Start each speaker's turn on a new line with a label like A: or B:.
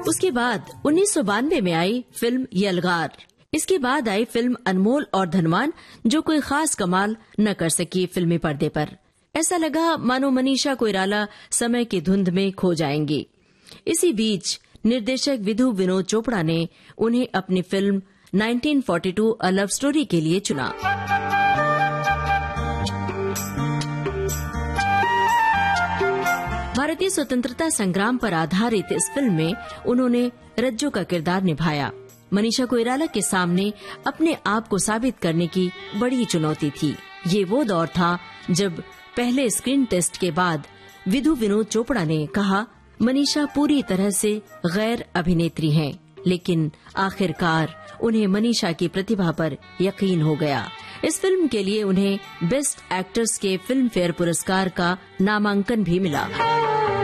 A: उसके बाद 1992 में आई फिल्म यलगार। इसके बाद आई फिल्म अनमोल और धनवान, जो कोई खास कमाल न कर सकी फिल्मी पर्दे पर। ऐसा लगा मानो मनीषा कोइराला समय की धुंध में खो जाएंगी। इसी बीच निर्देशक विधु विनोद चोपड़ा ने उन्हें अपनी फिल्म 1942 अ लव स्टोरी के लिए चुना। भारतीय स्वतंत्रता संग्राम पर आधारित इस फिल्म में उन्होंने रज्जो का किरदार निभाया। मनीषा कोइराला के सामने अपने आप को साबित करने की बड़ी चुनौती थी। ये वो दौर था जब पहले स्क्रीन टेस्ट के बाद विधु विनोद चोपड़ा ने कहा, मनीषा पूरी तरह से गैर अभिनेत्री हैं, लेकिन आखिरकार उन्हें मनीषा की प्रतिभा पर यकीन हो गया। इस फिल्म के लिए उन्हें बेस्ट एक्ट्रेस के फिल्म फेयर पुरस्कार का नामांकन भी मिला।